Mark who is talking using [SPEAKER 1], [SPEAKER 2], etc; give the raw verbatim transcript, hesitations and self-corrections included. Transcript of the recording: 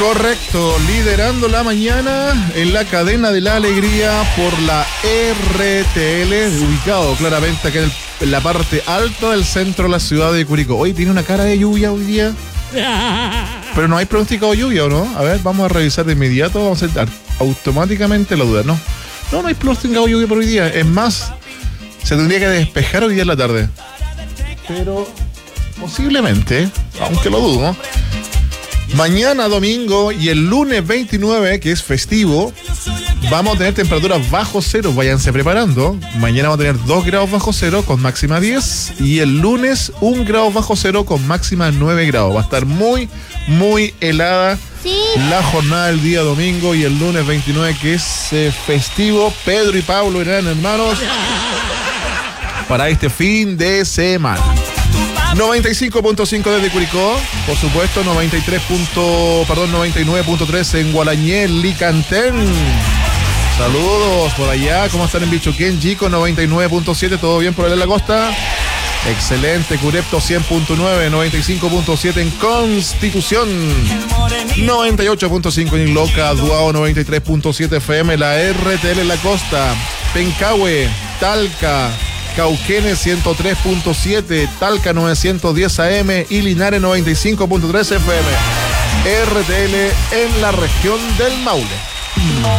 [SPEAKER 1] Correcto, liderando la mañana en la cadena de la alegría por la R T L, ubicado claramente acá en, el, en la parte alta del centro de la ciudad de Curicó. Hoy tiene una cara de lluvia hoy día, pero no hay pronosticado lluvia, ¿o no? A ver, vamos a revisar de inmediato, vamos a hacer automáticamente la duda. No, no, no hay pronosticado lluvia por hoy día. Es más, se tendría que despejar hoy día en la tarde. Pero posiblemente, aunque lo dudo, mañana domingo y el lunes veintinueve, que es festivo, vamos a tener temperaturas bajo cero. Váyanse preparando. Mañana vamos a tener dos grados bajo cero con máxima diez. Y el lunes un grado bajo cero con máxima nueve grados. Va a estar muy, muy helada sí. la jornada del día domingo y el lunes veintinueve, que es eh, festivo. Pedro y Pablo eran hermanos para este fin de semana. noventa y cinco punto cinco desde Curicó, por supuesto, noventa y tres. Perdón, noventa y nueve punto tres en Gualañé, Licantén. Saludos por allá, ¿cómo están en Bichuquén? Chico, noventa y nueve punto siete, ¿todo bien por allá en la costa? Excelente, Curepto cien punto nueve, noventa y cinco punto siete en Constitución, noventa y ocho punto cinco en Loca, Duao noventa y tres punto siete F M, la R T L en la costa, Pencahue, Talca, Cauquenes ciento tres punto siete, Talca novecientos diez A M y Linares noventa y cinco punto tres F M. R T L en la región del Maule.